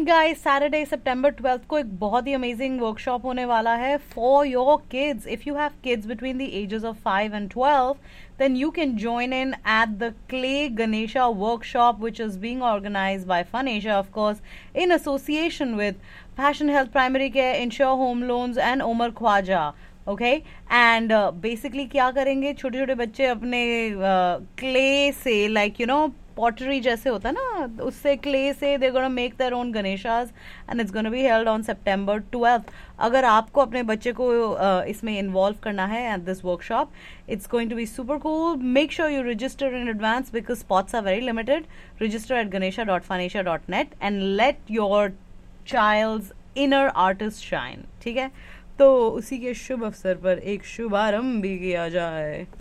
And guys Saturday September 12th को एक बहुत ही अमेजिंग वर्कशॉप होने वाला है for your kids. If you have kids between the edges of 5 and 12, then you can join in at the Clay Ganesha workshop, which is being organized by FunAsia, of course, in association with Passion Health Primary Care, Insure Home Loans and Omar Khwaja. Okay and basically क्या करेंगे, छोटे छोटे बच्चे अपने clay से, like you know pottery जैसे होता है ना, उससे क्ले से they gonna make their own गणेशास and it's gonna be held on September 12th. अगर आपको अपने बच्चे को इसमें इन्वॉल्व करना है at this workshop, it's going to be super cool. Make sure you register in advance because spots are very limited. Register at ganesha.funasia.net and let your child's inner artist shine. ठीक है, तो उसी के शुभ अवसर पर एक शुभारंभ भी किया जाए.